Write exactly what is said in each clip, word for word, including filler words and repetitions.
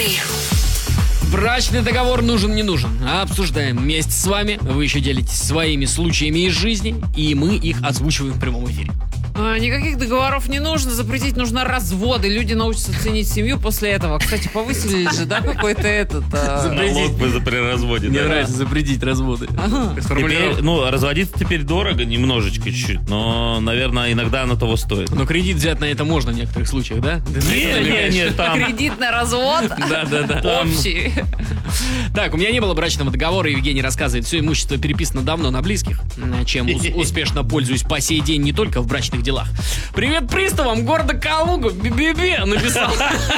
Кадры. Брачный договор нужен, не нужен. Обсуждаем вместе с вами. Вы еще делитесь своими случаями из жизни, и мы их озвучиваем в прямом эфире. А, никаких договоров не нужно, запретить нужно разводы. Люди научатся ценить семью после этого. Кстати, повысили же, да, какой-то этот... А... Налог бы за при разводе. Мне да. нравится запретить разводы. Ага. Теперь, ну, разводиться теперь дорого, немножечко чуть-чуть, но, наверное, иногда оно того стоит. Но кредит взять на это можно в некоторых случаях, да? Не, не, не, там... Кредит на развод? Да, да, да. Общий. Так, у меня не было брачного договора, Евгений рассказывает, все имущество переписано давно на близких, чем ус- успешно пользуюсь по сей день не только в брачных делах. Привет приставам города Калуга, би-би-би, написал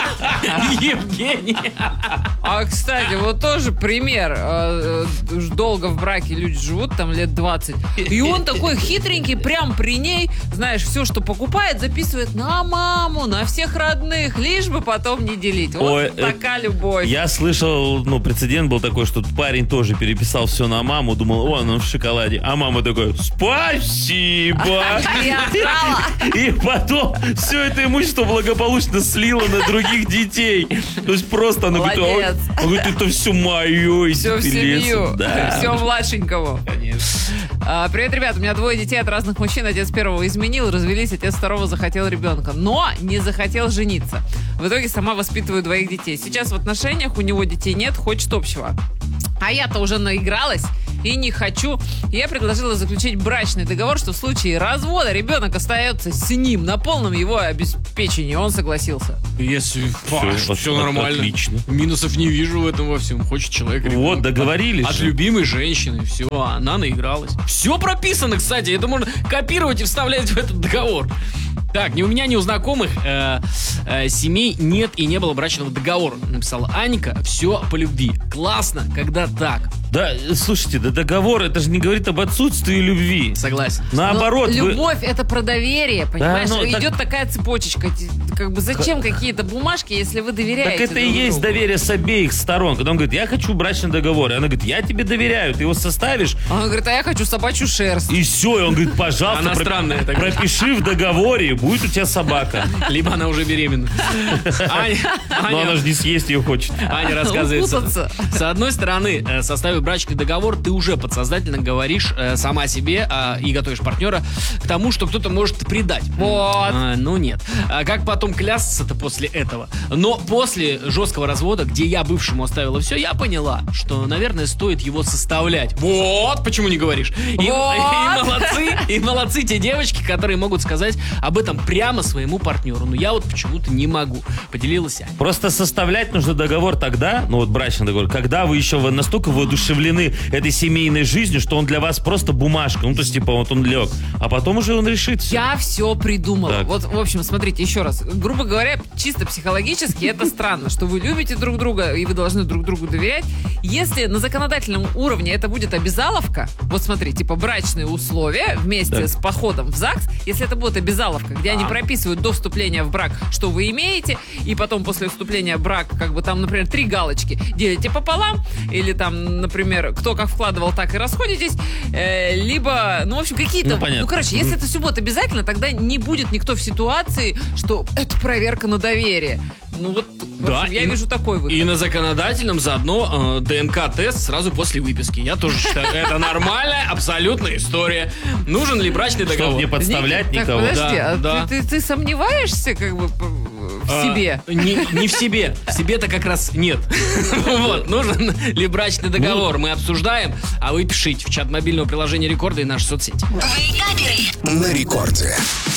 Евгений. А, кстати, вот тоже пример. Э, э, уж долго в браке люди живут, там лет двадцать. И он такой хитренький, прям при ней, знаешь, все, что покупает, записывает на маму, на всех родных, лишь бы потом не делить. Вот Ой, такая любовь. Я слышал, ну, прецедент был такой, что парень тоже переписал все на маму, думал, о, он в шоколаде. А мама такая, спасибо. Я знала. И потом все это имущество благополучно слило на других детей. То есть просто она говорит, Молодец. «Ой». Она говорит, это все мое. иди Все в ты семью, лесом». Да. все младшенького. Конечно. А, привет, ребят, у меня двое детей от разных мужчин. Отец первого изменил, развелись, отец второго захотел ребенка, но не захотел жениться. В итоге сама воспитываю двоих детей. Сейчас в отношениях у него детей нет, хочет общего. А я-то уже наигралась и не хочу. Я предложила заключить брачный договор, что в случае развода ребенок остается с ним на полном его обеспечении. Он согласился. Если все, Всё, нормально. отлично. Минусов не вижу в этом во всем. Хочет человек ребенка. Вот, договорились От же. любимой женщины. Все, она наигралась. Все прописано, кстати. Это можно копировать и вставлять в этот договор. Так, ни у меня, ни у знакомых э, э, семей нет и не было брачного договора. Написала Анька. Все по любви. Классно, когда так. Да, слушайте, да договор, это же не говорит об отсутствии любви. Согласен. Наоборот, Но вы- любовь это про доверие, понимаешь? ну, так- Идет такая цепочечка. Т- Как бы зачем какие-то бумажки, если вы доверяете? Так это и друг есть другу? доверие с обеих сторон. Когда он говорит, я хочу брачный договор. И она говорит, я тебе доверяю, ты его составишь. А он говорит, а я хочу собачью шерсть. И все, и он говорит, пожалуйста, Она про- странная такая. пропиши в договоре, будет у тебя собака. Либо она уже беременна. Аня, Но Аня- она же не съесть ее хочет. Аня рассказывает, с, Упутаться. с одной стороны, э, составив брачный договор, ты уже подсознательно говоришь э, сама себе э, и готовишь партнера к тому, что кто-то может предать. Вот. А, ну нет. А как потом клясться-то после этого? Но после жесткого развода, где я бывшему оставила все, я поняла, что, наверное, стоит его составлять. Вот, почему не говоришь? И, Вот. и молодцы, и молодцы те девочки, которые могут сказать об этом прямо своему партнеру. Но я вот почему-то не могу. Поделилась Аня. Просто составлять нужно договор тогда, ну вот брачный договор, когда вы еще настолько воодушевлены этой семейной жизнью, что он для вас просто бумажка. Ну, то есть, типа, вот он лег. А потом уже он решит все. Я все придумала. Так. Вот, в общем, смотрите, еще раз. Грубо говоря, чисто психологически это странно, что вы любите друг друга, и вы должны друг другу доверять. Если на законодательном уровне это будет обязаловка, вот смотри, типа брачные условия вместе Так. с походом в ЗАГС, если это будет обязаловка, где они прописывают до вступления в брак, что вы имеете, и потом после вступления в брак, как бы там, например, три галочки делите пополам, или там, например, кто как вкладывал, так и расходитесь, э, либо, ну, в общем, какие-то... Ну, понятно. Ну, короче, если это все будет обязательно, тогда не будет никто в ситуации, что это проверка на доверие. Ну, вот, в Да, общем, я и- вижу такой выход. И на законодательном заодно э, ДНК-тест сразу после выписки. Я тоже считаю, это нормальная абсолютная история. Нужен ли брачный Чтобы договор? не подставлять Так, никого. подожди, Да, а да. Ты, ты- ты сомневаешься как бы п- в А, себе? Не, не в себе. В себе-то как раз нет. Вот, нужен ли брачный договор? Мы обсуждаем, а вы пишите в чат мобильного приложения Рекорда и наши соцсети. Твои кадры. На рекорде.